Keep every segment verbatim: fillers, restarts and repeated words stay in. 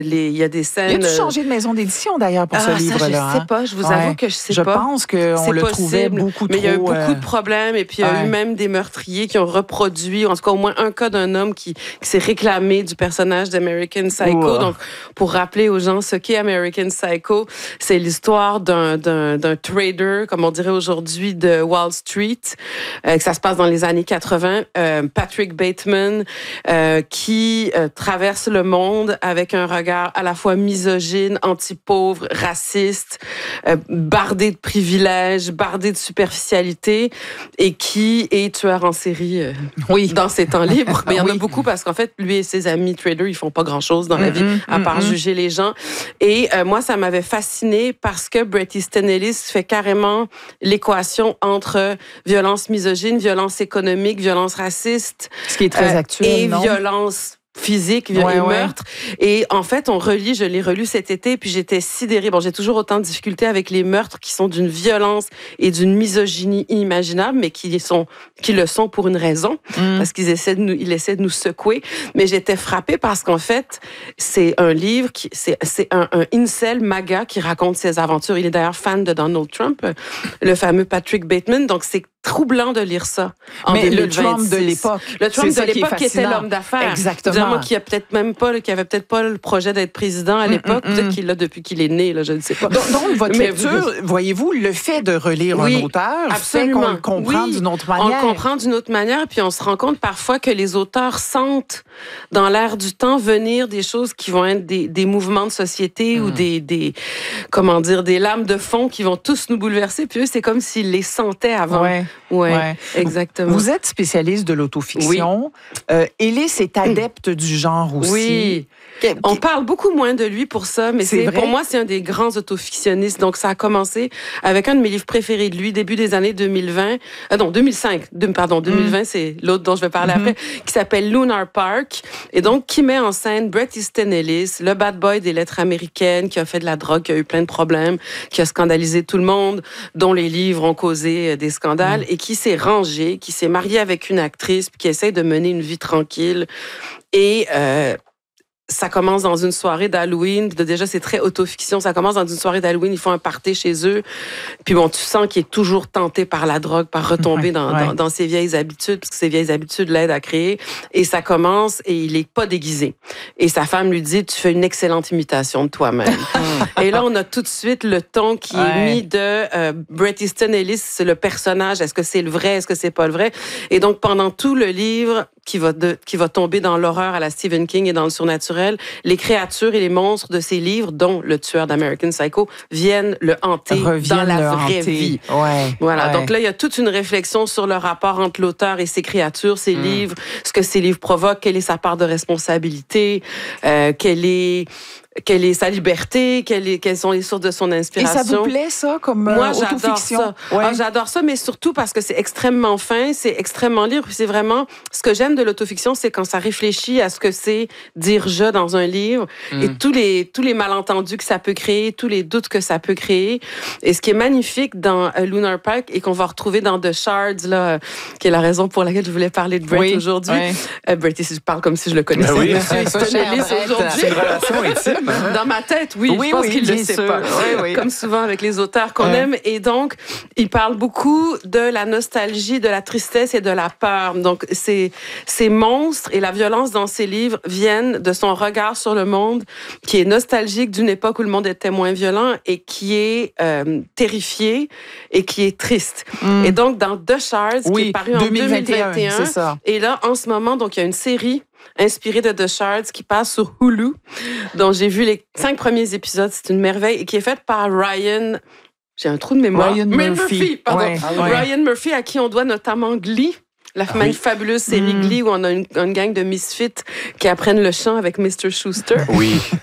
Les, il y a des scènes... Il a-tu changé de maison d'édition, d'ailleurs, pour ah, ce livre-là? Ça, je ne hein? sais pas. Je vous ouais. avoue que je ne sais je pas. Je pense qu'on le trouvait beaucoup mais trop... Mais il y a eu beaucoup euh... de problèmes. Et puis, il y a ouais. eu même des meurtriers qui ont reproduit, en tout cas, au moins un cas d'un homme qui, qui s'est réclamé du personnage d'American Psycho. Ouah. Donc, pour rappeler aux gens ce qu'est American Psycho, c'est l'histoire d'un, d'un, d'un trader, comme on dirait aujourd'hui, de Wall Street, euh, que ça se passe dans les années quatre-vingts. Euh, Patrick Bateman, euh, qui euh, traverse le monde avec un regard à la fois misogyne, anti-pauvre, raciste, euh, bardé de privilèges, bardé de superficialité, et qui est tueur en série euh, oui. dans ses temps libres. Mais il y en oui. a beaucoup parce qu'en fait, lui et ses amis traders, ils font pas grand-chose dans mm-hmm, la vie, à part mm-hmm. juger les gens. Et euh, moi, ça m'avait fasciné parce que Bret Easton Ellis fait carrément l'équation entre violence misogyne, violence économique, violence raciste. Ce qui est très euh, actuel, et non? violence physique ouais, et ouais. meurtre. Et en fait, on relit, je l'ai relu cet été, puis j'étais sidérée. Bon, j'ai toujours autant de difficultés avec les meurtres qui sont d'une violence et d'une misogynie inimaginable, mais qui sont, qui le sont pour une raison, mm. parce qu'ils essaient de nous, ils essaient de nous secouer. Mais j'étais frappée parce qu'en fait, c'est un livre qui, c'est, c'est un, un incel MAGA qui raconte ses aventures. Il est d'ailleurs fan de Donald Trump, le fameux Patrick Bateman. Donc, c'est troublant de lire ça. En mais deux mille vingt-six. Le Trump de l'époque. Le Trump de l'époque qui était l'homme d'affaires. Exactement. Évidemment, qui a peut-être même pas, qui avait peut-être pas le projet d'être président à l'époque. Mm, mm, peut-être qu'il l'a depuis qu'il est né, là, je ne sais pas. Donc, donc votre mais lecture, vous... voyez-vous, le fait de relire oui, un auteur absolument. Fait qu'on le comprend oui, d'une autre manière. On le comprend d'une autre manière, puis on se rend compte parfois que les auteurs sentent dans l'air du temps venir des choses qui vont être des, des mouvements de société mm. ou des, des, comment dire, des lames de fond qui vont tous nous bouleverser. Puis eux, c'est comme s'ils les sentaient avant. Ouais. Ouais, ouais, exactement. Vous êtes spécialiste de l'autofiction. Oui. Euh, Ellis est adepte du genre aussi. Oui. On parle beaucoup moins de lui pour ça, mais c'est, c'est pour moi, c'est un des grands autofictionnistes. Donc, ça a commencé avec un de mes livres préférés de lui, début des années deux mille vingt. Euh, non, deux mille cinq. De, pardon, deux mille vingt, mm. c'est l'autre dont je vais parler mm-hmm. après, qui s'appelle Lunar Park. Et donc, qui met en scène Bret Easton Ellis, le bad boy des lettres américaines, qui a fait de la drogue, qui a eu plein de problèmes, qui a scandalisé tout le monde, dont les livres ont causé des scandales, mm. et qui s'est rangé, qui s'est marié avec une actrice, puis qui essaie de mener une vie tranquille. Et euh, ça commence dans une soirée d'Halloween. Déjà, c'est très autofiction. Ça commence dans une soirée d'Halloween. Ils font un party chez eux. Puis bon, tu sens qu'il est toujours tenté par la drogue, par retomber ouais, dans, ouais. dans, dans ses vieilles habitudes, parce que ses vieilles habitudes l'aident à créer. Et ça commence et il est pas déguisé. Et sa femme lui dit, tu fais une excellente imitation de toi-même. Et là, on a tout de suite le ton qui ouais. est mis de euh, Bret Easton Ellis, c'est le personnage. Est-ce que c'est le vrai? Est-ce que c'est pas le vrai? Et donc, pendant tout le livre, qui va, de, qui va tomber dans l'horreur à la Stephen King et dans le surnaturel, les créatures et les monstres de ses livres, dont le tueur d'American Psycho, viennent le hanter Reviennent dans la vraie hanter. vie. Ouais, voilà. ouais. Donc là, il y a toute une réflexion sur le rapport entre l'auteur et ses créatures, ses mm. livres, ce que ces livres provoquent, quelle est sa part de responsabilité, euh, quelle est... Quelle est sa liberté, quelle est, quelles sont les sources de son inspiration. Et ça vous plaît, ça, comme euh, Moi, autofiction? j'adore ça. Ouais. Ah, j'adore ça, mais surtout parce que c'est extrêmement fin, c'est extrêmement libre. C'est vraiment... Ce que j'aime de l'autofiction, c'est quand ça réfléchit à ce que c'est dire « je » dans un livre mm. et tous les, tous les malentendus que ça peut créer, tous les doutes que ça peut créer. Et ce qui est magnifique dans uh, Lunar Park et qu'on va retrouver dans The Shards, là, qui est la raison pour laquelle je voulais parler de Bret oui. aujourd'hui. Oui. Euh, Bret, je parle comme si je le connaissais. Ben oui. Monsieur Easton Ellis aujourd'hui. C'est une relation intime. Dans ma tête, oui, oui je pense oui, qu'il ne le sait sûr. pas. Oui, oui. Comme souvent avec les auteurs qu'on ouais. aime. Et donc, il parle beaucoup de la nostalgie, de la tristesse et de la peur. Donc, ces, ces monstres et la violence dans ses livres viennent de son regard sur le monde, qui est nostalgique d'une époque où le monde était moins violent et qui est euh, terrifié et qui est triste. Mm. Et donc, dans The Shards, oui, qui est paru en deux mille vingt et un, c'est ça. Et là, en ce moment, donc, il y a une série inspiré de The Shards, qui passe sur Hulu, dont j'ai vu les cinq premiers épisodes. C'est une merveille, et qui est faite par Ryan... J'ai un trou de mémoire. Ryan Murphy. Murphy pardon. Ouais, ouais. Ryan Murphy, à qui on doit notamment Glee, la ah, oui. fabuleuse série mm. Glee, où on a une, une gang de misfits qui apprennent le chant avec mister Schuster. Oui.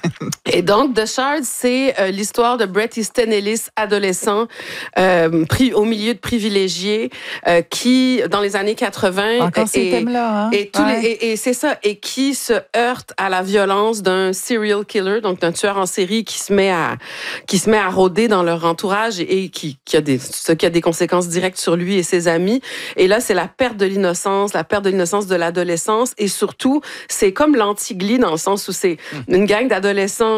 Et donc, The Shard, c'est euh, l'histoire de Bret Easton Ellis, adolescent, euh, pri- au milieu de privilégiés, euh, qui, dans les années quatre-vingts... Encore et, ces thèmes-là, hein? Et, tous ouais. les, et, et c'est ça, et qui se heurte à la violence d'un serial killer, donc d'un tueur en série qui se met à, qui se met à rôder dans leur entourage et, et qui, qui, a des, ce qui a des conséquences directes sur lui et ses amis. Et là, c'est la perte de l'innocence, la perte de l'innocence de l'adolescence, et surtout, c'est comme l'Antiglie dans le sens où c'est une gang d'adolescents